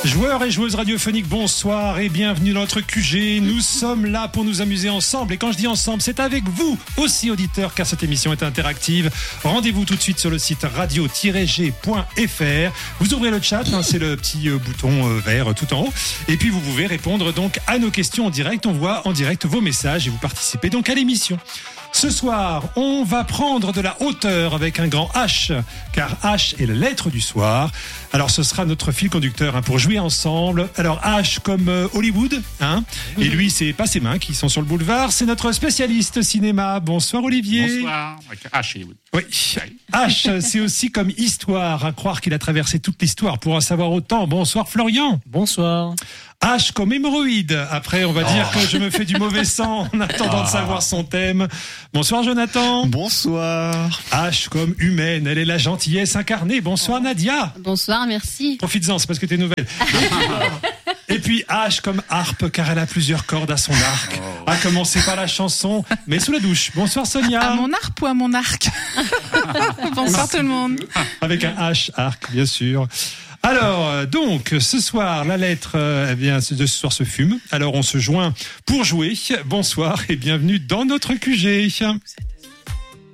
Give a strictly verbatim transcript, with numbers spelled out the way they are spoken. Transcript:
Joueurs et joueuses radiophoniques, bonsoir et bienvenue dans notre Q G. Nous sommes là pour nous amuser ensemble. Et quand je dis ensemble, c'est avec vous aussi, auditeurs, car cette émission est interactive. Rendez-vous tout de suite sur le site radio tiret g point f r. Vous ouvrez le chat, hein, c'est le petit euh, bouton euh, vert tout en haut. Et puis vous pouvez répondre donc à nos questions en direct. On voit en direct vos messages et vous participez donc à l'émission. Ce soir, on va prendre de la hauteur avec un grand H, car H est la lettre du soir. Alors, ce sera notre fil conducteur hein, pour jouer ensemble. Alors, H comme euh, Hollywood, hein. Et lui, c'est pas ses mains qui sont sur le boulevard, c'est notre spécialiste cinéma. Bonsoir Olivier. Bonsoir, avec H Hollywood. Oui, H, c'est aussi comme histoire, à croire qu'il a traversé toute l'histoire pour en savoir autant. Bonsoir Florian. Bonsoir. H comme hémorroïde. Après, on va oh. dire que je me fais du mauvais sang en attendant de savoir son thème. Bonsoir Jonathan. Bonsoir. H comme humaine, elle est la gentillesse incarnée. Bonsoir Nadia. Bonsoir, merci. Profites-en, c'est parce que t'es nouvelle. Et puis H comme harpe, car elle a plusieurs cordes à son arc. Oh. À commencer par la chanson, mais sous la douche. Bonsoir Sonia. À mon harpe ou à mon arc? Bonsoir tout le monde. Avec un H, arc, bien sûr. Alors, donc, ce soir, la lettre, euh, eh bien, de ce soir se fume. Alors, on se joint pour jouer. Bonsoir et bienvenue dans notre Q G.